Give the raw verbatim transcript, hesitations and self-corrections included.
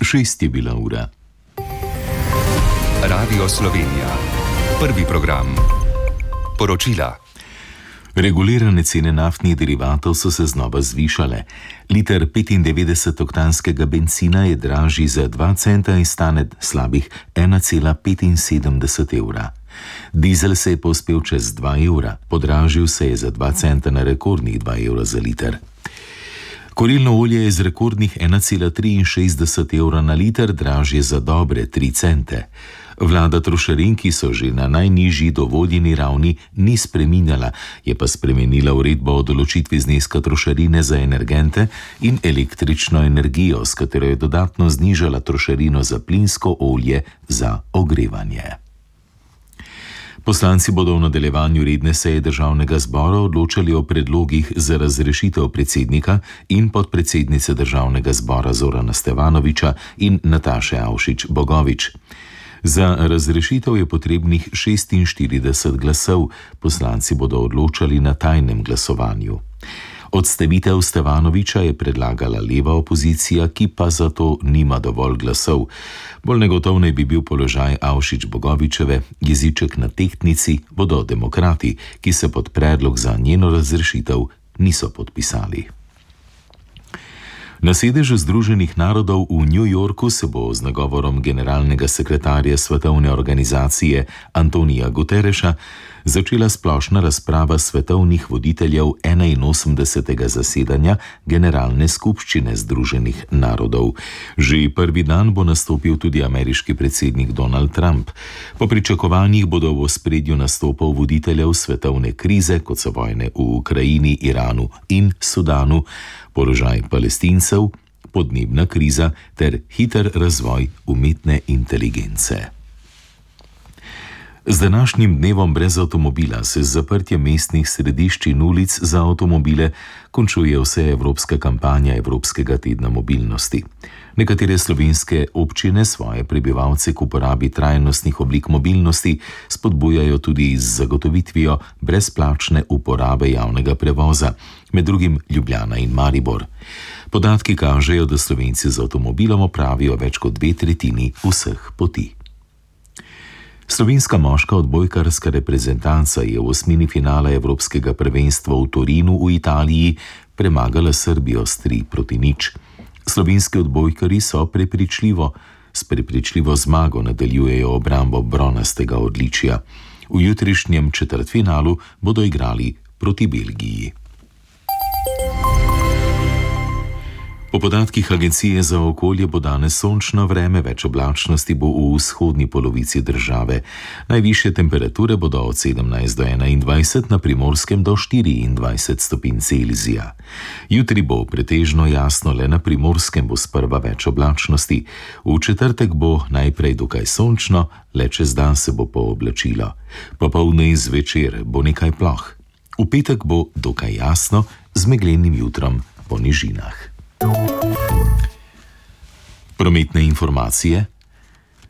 Šest je bila ura. Radio Slovenija. Prvi program. Poročila. Regulirane cene naftnih derivatov so se znova zvišale. Liter petindevetdesetoktanskega bencina je dražji za dva centa in stane slabih ena cela petinsedemdeset evra. Dizel se je povzpel čez dva evra, podražil se je za dva centa na rekordnih dva evra za liter. Kurilno olje je z rekordnih ena cela triinšestdeset evra na liter dražje za dobre tri cente. Vlada trošarin, ki so že na najnižji dovoljeni ravni, ni spreminjala, je pa spremenila uredbo o določitvi zneska trošarine za energente in električno energijo, s katero je dodatno znižala trošarino za plinsko olje za ogrevanje. Poslanci bodo v nadaljevanju redne seje državnega zbora odločali o predlogih za razrešitev predsednika in podpredsednice državnega zbora Zorana Stevanovića in Nataše Avšič Bogovič. Za razrešitev je potrebnih šestinštirideset glasov, poslanci bodo odločali na tajnem glasovanju. Odstavitev Stevanovića je predlagala leva opozicija, ki pa zato nima dovolj glasov. Bolj negotov naj bi bil položaj Avšič Bogovičeve, jeziček na tehtnici bodo demokrati, ki se pod predlog za njeno razrešitev niso podpisali. Na sedežu Združenih narodov v New Yorku se bo z nagovorom generalnega sekretarja Svetovne organizacije Antonija Guterreša začela splošna razprava svetovnih voditeljev enainosemdesetega zasedanja Generalne skupščine Združenih narodov. Že prvi dan bo nastopil tudi ameriški predsednik Donald Trump. Po pričakovanjih bodo v ospredju nastopov voditeljev svetovne krize, kot so vojne v Ukrajini, Iranu in Sudanu, položaj Palestincev, podnebna kriza ter hiter razvoj umetne inteligence. Z današnjim dnevom brez avtomobila se z zaprtjem mestnih središč in ulic za avtomobile končuje vseevropska kampanja Evropskega tedna mobilnosti. Nekatere slovenske občine svoje prebivalce k uporabi trajnostnih oblik mobilnosti spodbujajo tudi z zagotovitvijo brezplačne uporabe javnega prevoza, med drugim Ljubljana in Maribor. Podatki kažejo, da Slovenci z avtomobilom opravijo več kot dve tretjini vseh poti. Slovenska moška odbojkarska reprezentanca je v osmini finala Evropskega prvenstva v Torinu v Italiji premagala Srbijo s tri proti nič. Slovenski odbojkarji so prepričljivo, s prepričljivo zmago nadaljujejo obrambo bronastega odličja. V jutrišnjem četrtfinalu bodo igrali proti Belgiji. Po podatkih Agencije za okolje bo danes sončno vreme, več oblačnosti bo v vzhodni polovici države. Najvišje temperature bodo od sedemnajst do enaindvajset, na Primorskem do štiriindvajset stopinj Celzija. Jutri bo pretežno jasno, le na Primorskem bo sprva več oblačnosti. V četrtek bo najprej dokaj sončno, le čez dan se bo pooblačilo. Popoldne in zvečer bo nekaj ploh. V petek bo dokaj jasno, z meglenim jutrom po nižinah. Prometne informacije.